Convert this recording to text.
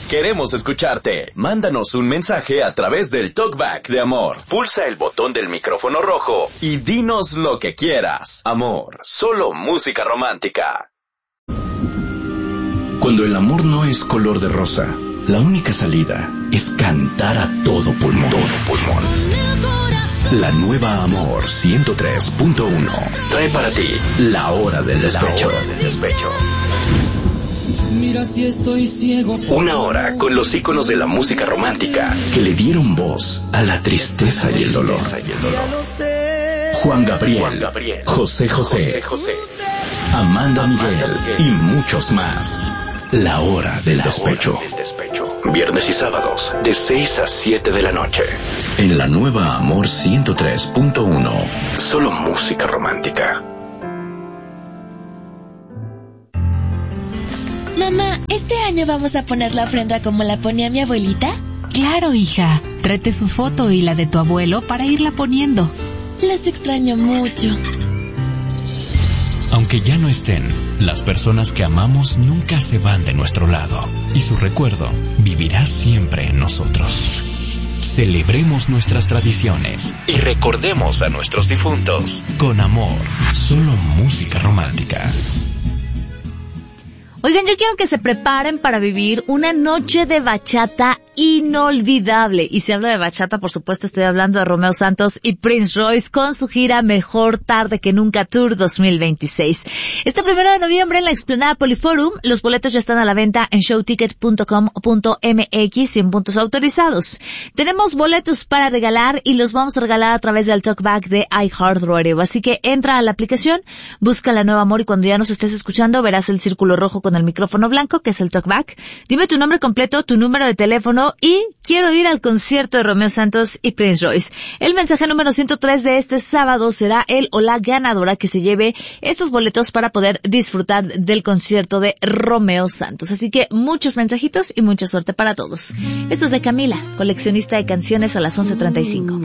Queremos escucharte. Mándanos un mensaje a través del TalkBack de Amor. Pulsa el botón del micrófono rojo y dinos lo que quieras. Amor, solo música romántica. Cuando el amor no es color de rosa, la única salida es cantar a todo pulmón. La nueva Amor 103.1 trae para ti La Hora del Despecho. Mira si estoy ciego. Una hora con los íconos de la música romántica que le dieron voz a la tristeza y el dolor. Juan Gabriel, José José, Amanda Miguel y muchos más. La Hora del Despecho. Viernes y sábados de 6 a 7 de la noche. En la nueva Amor 103.1. Solo música romántica. Mamá, ¿este año vamos a poner la ofrenda como la ponía mi abuelita? Claro, hija. Tráete su foto y la de tu abuelo para irla poniendo. Las extraño mucho. Aunque ya no estén, las personas que amamos nunca se van de nuestro lado y su recuerdo vivirá siempre en nosotros. Celebremos nuestras tradiciones y recordemos a nuestros difuntos con amor. Solo música romántica. Oigan, yo quiero que se preparen para vivir una noche de bachata inolvidable. Y si hablo de bachata, por supuesto, estoy hablando de Romeo Santos y Prince Royce con su gira Mejor Tarde que Nunca Tour 2026. Este 1 de noviembre en la explanada Poliforum, los boletos ya están a la venta en showticket.com.mx y en puntos autorizados. Tenemos boletos para regalar y los vamos a regalar a través del talkback de iHeartRadio. Así que entra a la aplicación, busca La Nueva Amor y cuando ya nos estés escuchando verás el círculo rojo con el micrófono blanco, que es el talkback. Dime tu nombre completo, tu número de teléfono y quiero ir al concierto de Romeo Santos y Prince Royce. El mensaje número 103 de este sábado será el o la ganadora que se lleve estos boletos para poder disfrutar del concierto de Romeo Santos. Así que muchos mensajitos y mucha suerte para todos. Esto es de Camila, coleccionista de canciones a las 11:35.